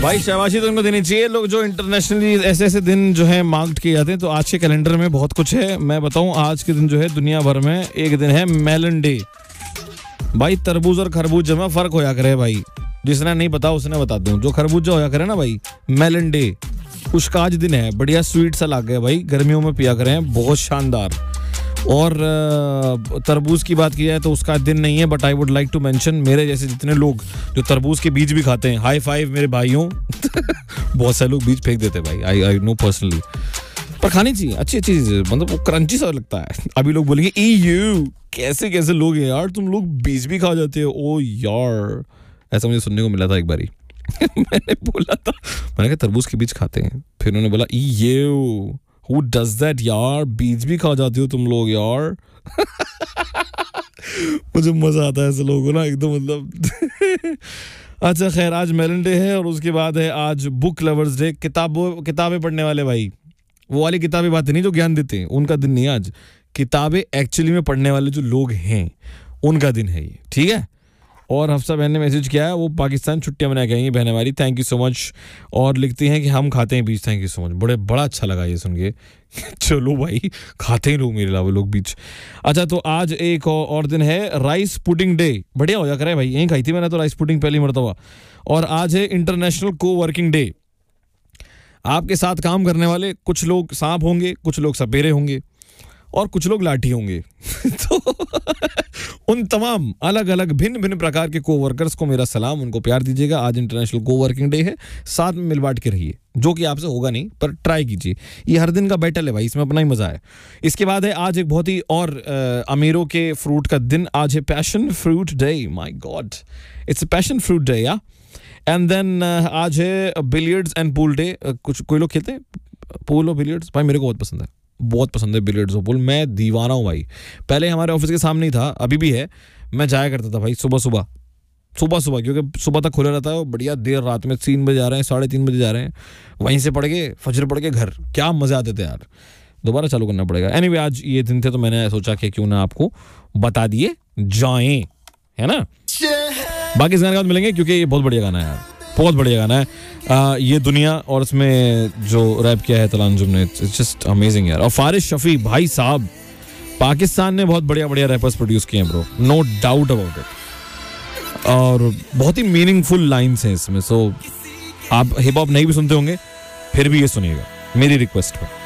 भाई शाबाशी तो उनको देनी चाहिए। लोग जो इंटरनेशनली ऐसे ऐसे दिन जो है मार्क किए जाते हैं, तो आज के कैलेंडर में बहुत कुछ है। मैं बताऊं, आज के दिन जो है दुनिया भर में एक दिन है मेलन डे। भाई तरबूज और खरबूज में फर्क होया करे भाई, जिसने नहीं पता उसने बता दूं। जो खरबूजा होया करे ना भाई, मेलन डे उसका आज दिन है। बढ़िया स्वीट सा लाग गया भाई, गर्मियों में पिया करें, बहुत शानदार। और तरबूज की बात की जाए तो उसका दिन नहीं है, but I would like to mention, मेरे जैसे जितने लोग जो तरबूज के बीज भी खाते हैं, हाई फाइव मेरे भाइयों। बहुत सारे लोग बीज फेंक देते हैं भाई, आई नो पर्सनली, पर खानी चाहिए, अच्छी चीज, मतलब वो क्रंची सा लगता है। अभी लोग बोलेंगे EU कैसे कैसे लोग हैं यार, तुम लोग बीज भी खा जाते हो। ओ यार, ऐसा मुझे सुनने को मिला था एक बारी। मैंने बोला था, मैंने कहा तरबूज के बीज खाते हैं, फिर उन्होंने बोला EU Who does that यार, बीज भी खा जाते हो तुम लोग यार। मुझे मजा आता है ऐसे लोगों को ना, एकदम मतलब। अच्छा खैर, आज मेलन डे है और उसके बाद है आज बुक लवर्स डे। किताबें पढ़ने वाले भाई, वो वाली किताबें बातें नहीं जो ज्ञान देते हैं, उनका दिन नहीं है आज। किताबें एक्चुअली में पढ़ने वाले जो लोग हैं उनका दिन है ये, ठीक है। और हफ्सा बहन ने मैसेज किया है, वो पाकिस्तान छुट्टियां मना के आई बहन हमारी, थैंक यू सो मच। और लिखती हैं कि हम खाते हैं बीज, थैंक यू सो मच, बड़ा अच्छा लगा ये सुन के। चलो भाई, खाते हैं लोग मेरे अलावा लोग बीज। अच्छा, तो आज एक और दिन है राइस पुडिंग डे। बढ़िया हो जा करे भाई, यहीं खाई थी मैंने तो राइस पुडिंग पहली मरतबा। और आज है इंटरनेशनल को वर्किंग डे। आपके साथ काम करने वाले कुछ लोग सांप होंगे, कुछ लोग सपेरे होंगे और कुछ लोग लाठी होंगे। तो उन तमाम अलग अलग भिन्न भिन्न प्रकार के कोवर्कर्स को मेरा सलाम, उनको प्यार दीजिएगा। आज इंटरनेशनल कोवर्किंग डे है, साथ में मिल बांट के रहिए, जो कि आपसे होगा नहीं पर ट्राई कीजिए। ये हर दिन का बैटल है भाई, इसमें अपना ही मजा है। इसके बाद है आज एक बहुत ही और अमीरों के फ्रूट का दिन। आज है passion fruit day. My God, it's passion fruit day या। एंड देन आज है बिलियर्ड्स एंड पूल डे। कोई लोग खेलते हैं पूल और बिलियर्ड्स, भाई मेरे को बहुत पसंद है बिलियर्ड्स और पूल। मैं दीवाना हूँ भाई। पहले हमारे ऑफिस के सामने ही था, अभी भी है, मैं जाया करता था भाई सुबह, क्योंकि सुबह तक खुला रहता है। बढ़िया देर रात में 3 बजे जा रहे हैं, 3:30 बजे जा रहे हैं, वहीं से पढ़ के फजर पढ़ के घर, क्या मजे आते थे यार। दोबारा चालू करना पड़ेगा। एनीवे, आज ये दिन थे तो मैंने सोचा कि क्यों ना आपको बता दिए जाएं, है ना। बाकी इस गाने के बाद मिलेंगे, क्योंकि ये बहुत बढ़िया गाना है यार, बहुत बढ़िया गाना है। ये दुनिया, और इसमें जो रैप किया है तलांजुम ने, इट्स जस्ट अमेजिंग यार। और फारिश शफी भाई साहब, पाकिस्तान ने बहुत बढ़िया रैपर्स प्रोड्यूस किए हैं bro, no doubt about it. और बहुत ही मीनिंगफुल लाइन्स हैं इसमें। सो आप हिप हॉप नहीं भी सुनते होंगे, फिर भी ये सुनिएगा मेरी रिक्वेस्ट पर।